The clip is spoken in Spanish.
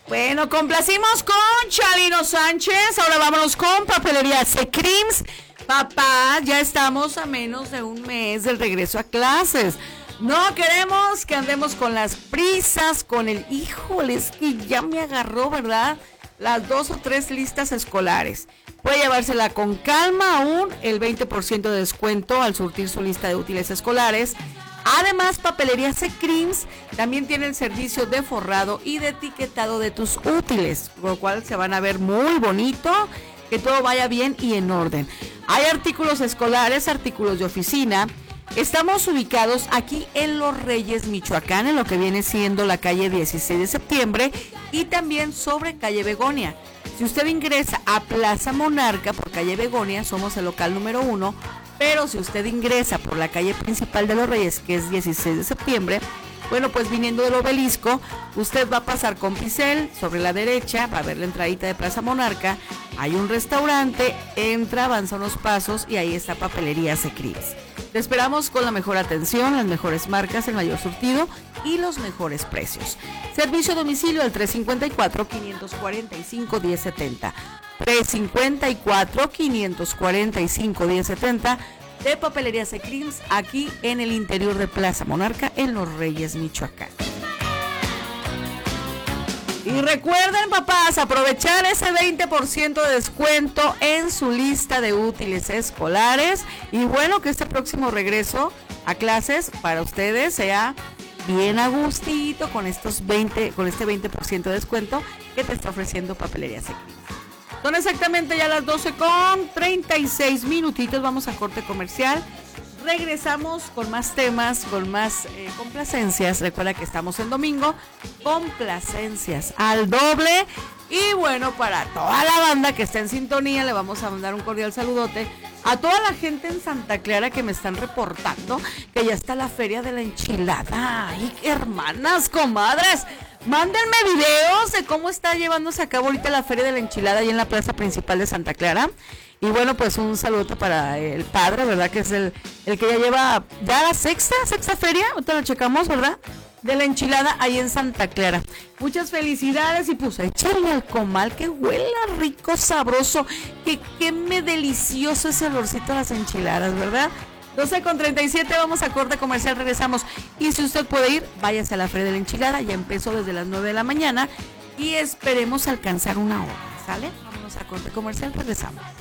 Bueno, complacimos con Chalino Sánchez. Ahora vámonos con Papelería Secreams. Papá, ya estamos a menos de un mes del regreso a clases. No queremos que andemos con las prisas, con el híjole, es que ya me agarró, ¿verdad? Las 2 o 3 listas escolares. Puede llevársela con calma aún, el 20% de descuento al surtir su lista de útiles escolares. Además, Papelería Secreams también tiene el servicio de forrado y de etiquetado de tus útiles, con lo cual se van a ver muy bonito, que todo vaya bien y en orden. Hay artículos escolares, artículos de oficina. Estamos ubicados aquí en Los Reyes, Michoacán, en lo que viene siendo la calle 16 de septiembre y también sobre calle Begonia. Si usted ingresa a Plaza Monarca por calle Begonia, somos el local número 1, pero si usted ingresa por la calle principal de Los Reyes, que es 16 de septiembre, bueno, pues viniendo del Obelisco, usted va a pasar con Picel, sobre la derecha, va a ver la entradita de Plaza Monarca, hay un restaurante, entra, avanza unos pasos y ahí está Papelería Secreams. Te esperamos con la mejor atención, las mejores marcas, el mayor surtido y los mejores precios. Servicio a domicilio al 354-545-1070. 354-545-1070 de Papelería Secreams, aquí en el interior de Plaza Monarca, en Los Reyes, Michoacán. Y recuerden, papás, aprovechar ese 20% de descuento en su lista de útiles escolares. Y bueno, que este próximo regreso a clases para ustedes sea bien a gustito con este 20% de descuento que te está ofreciendo Papelería Secreams. Son exactamente ya las 12:36 minutitos. Vamos a corte comercial. Regresamos con más temas, con más complacencias. Recuerda que estamos en domingo. Complacencias al doble. Y bueno, para toda la banda que está en sintonía, le vamos a mandar un cordial saludote a toda la gente en Santa Clara que me están reportando que ya está la feria de la enchilada. Ay, hermanas, comadres, mándenme videos de cómo está llevándose a cabo ahorita la feria de la enchilada ahí en la plaza principal de Santa Clara. Y bueno, pues un saludo para el padre, ¿verdad? Que es el que ya lleva ya la sexta feria, ahorita lo checamos, ¿verdad? De la enchilada ahí en Santa Clara. Muchas felicidades y pues échale al comal que huela rico, sabroso, que queme delicioso ese olorcito a las enchiladas, ¿verdad? 12:37, vamos a corte comercial, regresamos. Y si usted puede ir, váyase a la feria de la enchilada, ya empezó desde las 9 de la mañana y esperemos alcanzar una hora, ¿sale? Vámonos a corte comercial, regresamos.